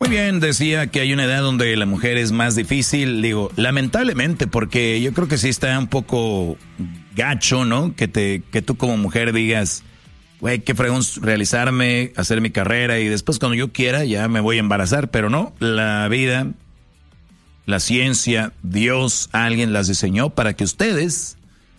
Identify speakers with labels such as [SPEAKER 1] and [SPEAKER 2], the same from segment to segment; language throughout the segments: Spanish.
[SPEAKER 1] Muy bien, decía que hay una edad donde la mujer es más difícil, digo, lamentablemente, porque yo creo que sí está un poco gacho, ¿no? Que tú como mujer digas, güey, qué fregón realizarme, hacer mi carrera y después cuando yo quiera ya me voy a embarazar, pero no, la vida, la ciencia, Dios, alguien las diseñó para que ustedes,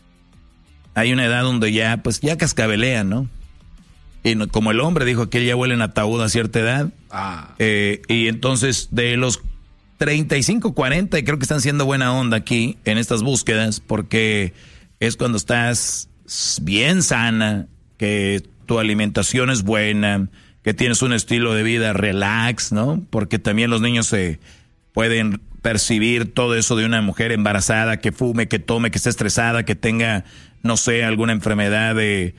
[SPEAKER 1] hay una edad donde ya, pues ya cascabelean, ¿no? Y no, como el hombre dijo que él ya huele en ataúd a cierta edad. Y entonces de los 35, 40, y creo que están siendo buena onda aquí en estas búsquedas, porque es cuando estás bien sana, que tu alimentación es buena, que tienes un estilo de vida relax, ¿no? Porque también los niños se pueden percibir todo eso de una mujer embarazada, que fume, que tome, que esté estresada, que tenga, no sé, alguna enfermedad de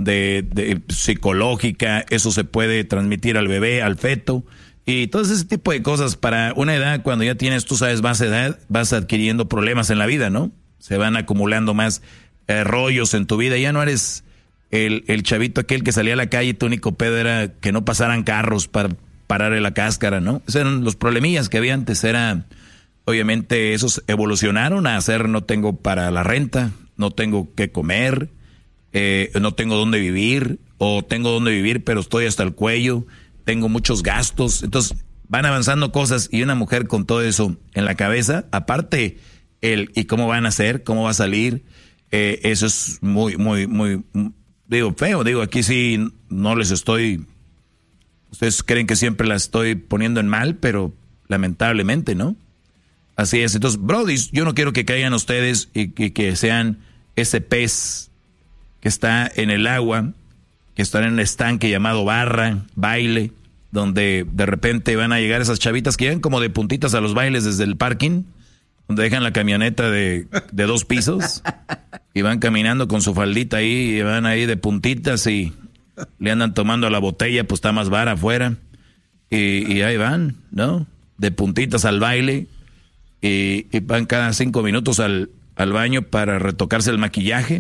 [SPEAKER 1] psicológica, eso se puede transmitir al bebé, al feto, y todo ese tipo de cosas. Para una edad, cuando ya tienes, tú sabes, más edad, vas adquiriendo problemas en la vida, ¿no? Se van acumulando más rollos en tu vida, ya no eres el chavito aquel que salía a la calle y tu único pedo era que no pasaran carros para pararle la cáscara, ¿no? Esos eran los problemillas que había antes. Obviamente esos evolucionaron a hacer, no tengo para la renta, no tengo qué comer, no tengo dónde vivir, o tengo dónde vivir pero estoy hasta el cuello, tengo muchos gastos. Entonces van avanzando cosas, y una mujer con todo eso en la cabeza, aparte y cómo van a hacer, cómo va a salir, eso es muy, muy, muy, digo, feo. Digo, aquí sí no les estoy, ustedes creen que siempre las estoy poniendo en mal, pero lamentablemente, ¿no? Así es. Entonces, brody, yo no quiero que caigan ustedes y que sean ese pez que está en el agua, que está en un estanque llamado barra, baile, donde de repente van a llegar esas chavitas que llegan como de puntitas a los bailes desde el parking, donde dejan la camioneta de 2 pisos y van caminando con su faldita ahí, y van ahí de puntitas y le andan tomando a la botella, pues está más vara afuera, y ahí van, ¿no? De puntitas al baile, y van cada 5 minutos al baño para retocarse el maquillaje.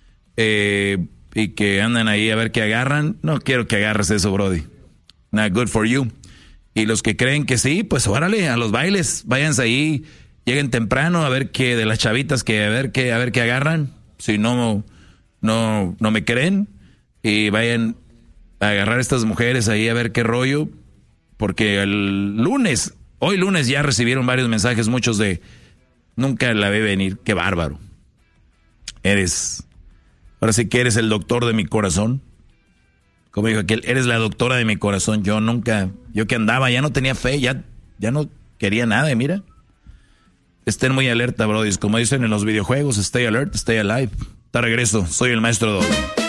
[SPEAKER 1] Y que andan ahí a ver qué agarran. No quiero que agarres eso, brody. Not good for you. Y los que creen que sí, pues órale, a los bailes, váyanse ahí, lleguen temprano a ver qué de las chavitas, que a ver qué agarran. Si no me creen, y vayan a agarrar a estas mujeres ahí a ver qué rollo, porque hoy lunes ya recibieron varios mensajes, muchos de nunca la ve venir. Qué bárbaro. Ahora sí que eres el doctor de mi corazón. Como dijo aquel, eres la doctora de mi corazón. Yo que andaba, ya no tenía fe, ya no quería nada, y mira. Estén muy alerta, brody. Como dicen en los videojuegos, stay alert, stay alive. Te regreso, soy el maestro Dog.